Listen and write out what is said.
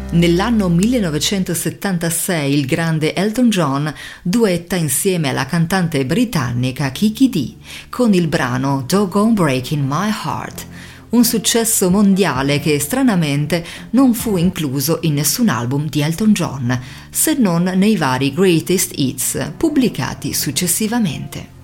Nell'anno 1976 il grande Elton John duetta insieme alla cantante britannica Kiki Dee con il brano Doggone Breaking My Heart, un successo mondiale che stranamente non fu incluso in nessun album di Elton John, se non nei vari Greatest Hits pubblicati successivamente.